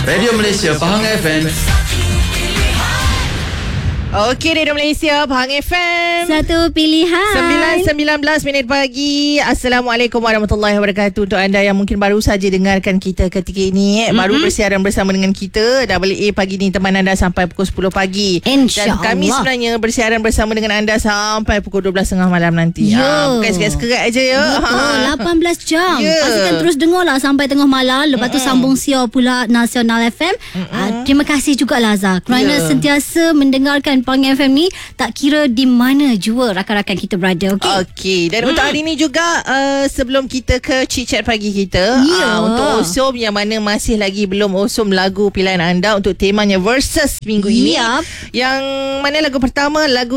Radio Malaysia Pahang FM. Okey, Radio Malaysia Pahang FM. Satu pilihan 9:19 pagi. Assalamualaikum warahmatullahi wabarakatuh. Untuk anda yang mungkin baru saja dengarkan kita ketika ini, baru bersiaran bersama dengan kita, AA pagi ni teman anda sampai pukul 10 pagi. InsyaAllah. Dan kami sebenarnya bersiaran bersama dengan anda sampai pukul 12.30 malam nanti. Bukan sekerat-sekerat aja ya. Betul, 18 jam. Ya. Pastikan terus dengarlah sampai tengah malam. Lepas tu sambung siar pula Nasional FM. Terima kasih juga Lazah kerana sentiasa mendengarkan Pahang FM ni, tak kira di mana jua rakan-rakan kita berada. Okey. Dan untuk hari ni juga sebelum kita ke chit-chat pagi kita, untuk Osum yang mana masih lagi belum Osum lagu pilihan anda untuk temanya Versus minggu ini. Yang mana lagu pertama, lagu